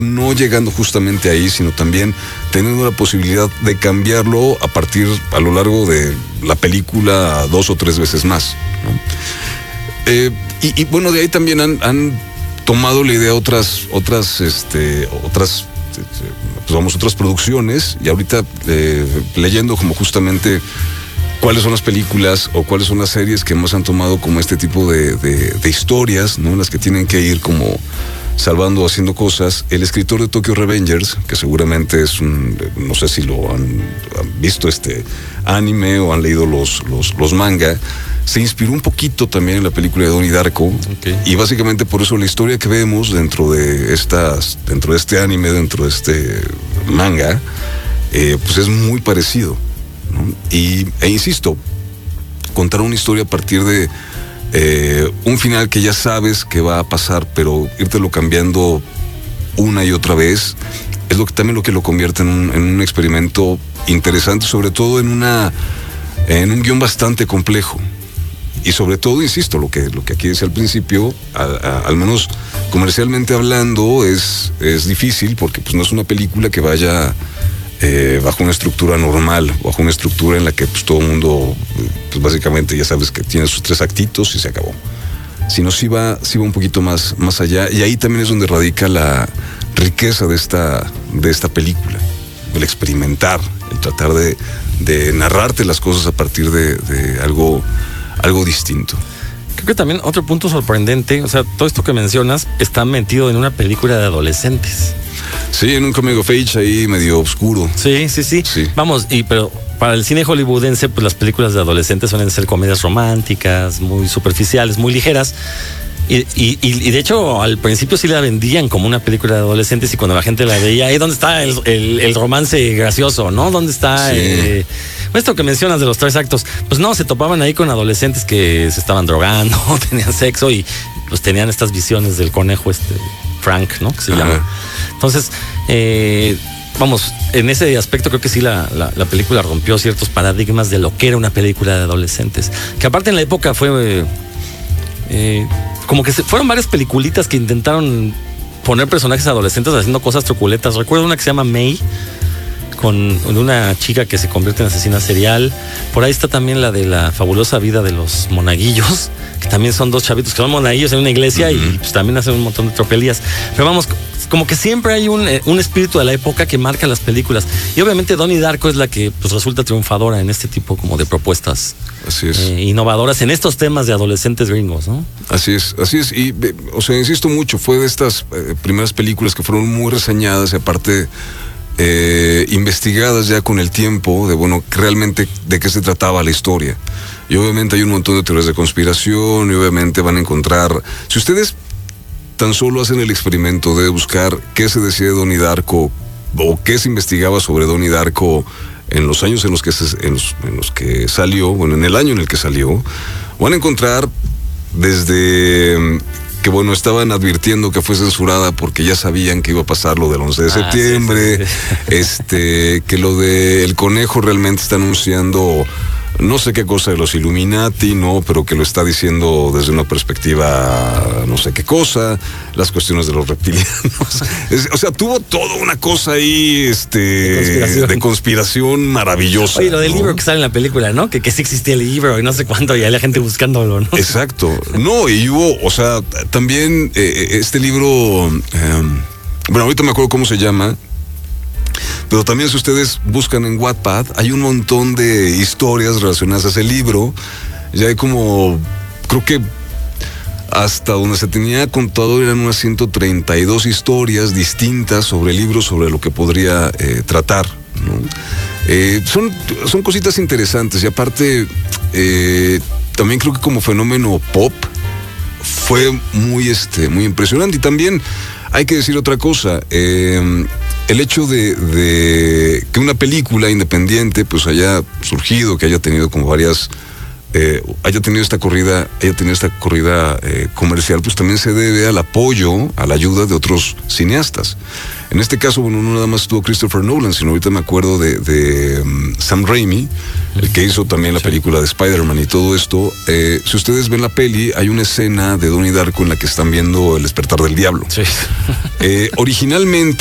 no llegando justamente ahí, sino también teniendo la posibilidad de cambiarlo a lo largo de la película 2 o 3 veces más, ¿no? Y bueno, de ahí también han tomado la idea otras producciones, y ahorita leyendo como justamente cuáles son las películas o cuáles son las series que más han tomado como este tipo de historias, ¿no? En las que tienen que ir como salvando, haciendo cosas. El escritor de Tokyo Revengers, que seguramente no sé si lo han visto este anime o han leído los manga, se inspiró un poquito también en la película de Donnie Darko. Okay. Y básicamente por eso la historia que vemos dentro de este anime, dentro de este manga, pues es muy parecido, ¿no? E insisto, contar una historia a partir de un final que ya sabes que va a pasar, pero írtelo cambiando una y otra vez, es también lo que lo convierte en un experimento interesante, sobre todo en un guión bastante complejo. Y sobre todo, insisto, lo que aquí decía al principio, al menos comercialmente hablando, es difícil, porque pues no es una película que vaya bajo una estructura normal, bajo una estructura en la que pues todo el mundo, pues básicamente ya sabes que tiene sus 3 actitos y se acabó. Sino sí va un poquito más allá, y ahí también es donde radica la riqueza de esta película, el experimentar, el tratar de narrarte las cosas a partir de algo distinto. Creo que también otro punto sorprendente, o sea, todo esto que mencionas está metido en una película de adolescentes. Sí, en un coming of age ahí medio oscuro. Sí. Vamos, pero para el cine hollywoodense, pues las películas de adolescentes suelen ser comedias románticas, muy superficiales, muy ligeras. Y de hecho, al principio sí la vendían como una película de adolescentes, y cuando la gente la veía, ¿dónde está el romance gracioso, no? ¿Dónde está esto que mencionas de los 3 actos? Pues no, se topaban ahí con adolescentes que se estaban drogando, tenían sexo y pues tenían estas visiones del conejo Frank, ¿no? Que se llama. Entonces, vamos, en ese aspecto creo que sí la película rompió ciertos paradigmas de lo que era una película de adolescentes. Que aparte en la época fue como que fueron varias peliculitas que intentaron poner personajes adolescentes haciendo cosas truculentas. Recuerdo una que se llama May, con una chica que se convierte en asesina serial. Por ahí está también la de La fabulosa vida de los monaguillos, que también son 2 chavitos que son monaguillos en una iglesia, y pues también hacen un montón de tropelías. Pero vamos, como que siempre hay un espíritu de la época que marca las películas. Y obviamente Donnie Darko es la que pues resulta triunfadora en este tipo como de propuestas. Así es. Innovadoras en estos temas de adolescentes gringos, ¿no? Así es. Y, o sea, insisto mucho, fue de estas primeras películas que fueron muy reseñadas, y aparte investigadas ya con el tiempo, realmente de qué se trataba la historia. Y obviamente hay un montón de teorías de conspiración, y obviamente van a encontrar, si ustedes tan solo hacen el experimento de buscar qué se decía de Donnie Darko, o qué se investigaba sobre Donnie Darko en los años en los que salió, en el año en el que salió, van a encontrar desde que estaban advirtiendo que fue censurada porque ya sabían que iba a pasar lo del 11 de septiembre, sí. Que lo del conejo realmente está anunciando no sé qué cosa de los Illuminati, ¿no? Pero que lo está diciendo desde una perspectiva no sé qué cosa, las cuestiones de los reptilianos. O sea, tuvo toda una cosa ahí de conspiración maravillosa. Oye, lo del libro que sale en la película, ¿no? Que sí existía el libro y no sé cuánto, y hay la gente buscándolo, ¿no? Exacto. No, y hubo, o sea, también este libro, bueno, ahorita me acuerdo cómo se llama, pero también si ustedes buscan en Wattpad, hay un montón de historias relacionadas a ese libro. Ya hay como, creo que hasta donde se tenía contado eran unas 132 historias distintas sobre el libro, sobre lo que podría tratar, ¿no? Son cositas interesantes, y aparte también creo que como fenómeno pop fue muy impresionante. Y también hay que decir otra cosa, el hecho de que una película independiente pues haya surgido, que haya tenido como varias haya tenido esta corrida comercial, pues también se debe al apoyo, a la ayuda de otros cineastas. En este caso, bueno, no nada más estuvo Christopher Nolan, sino ahorita me acuerdo de Sam Raimi, el que hizo también la película de Spider-Man y todo esto. Si ustedes ven la peli, hay una escena de Donnie Darko en la que están viendo El despertar del diablo. Sí. Originalmente